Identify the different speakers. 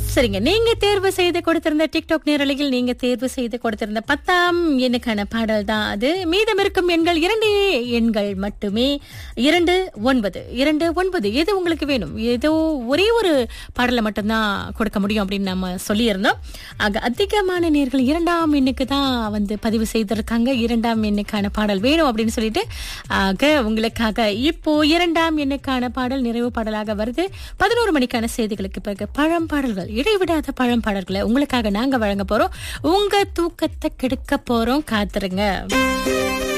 Speaker 1: சரிங்க, நீங்க தேர்வு செய்து கொடுத்திருந்த டிக்டாக் நேரலையில் நீங்க தேர்வு செய்து கொடுத்திருந்த 10ஆம் எண்ணுக்கான பாடல் தான் அது. மீதம் இருக்கும் எண்கள் 2 எண்கள் மட்டுமே. 2929 எது உங்களுக்கு வேணும்? ஏதோ ஒரே ஒரு பாடலை மட்டும்தான் கொடுக்க முடியும் அப்படின்னு நம்ம சொல்லியிருந்தோம். ஆக அதிகமான நேர்கள் 2ஆம் எண்ணுக்கு தான் வந்து பதிவு செய்திருக்காங்க. 2ஆம் எண்ணுக்கான பாடல் வேணும் அப்படின்னு சொல்லிட்டு ஆக உங்களுக்காக இப்போ 2ஆம் எண்ணுக்கான பாடல் நிறைவு பாடலாக வருது. 11 மணிக்கான செய்திகளுக்கு பிறகு பழம்பாடல்கள், இடைவிடாத பழம்பாடல்களை உங்களுக்காக நாங்க வழங்க போறோம். உங்க தூக்கத்தை கெடுக்க போறோம். காத்துருங்க.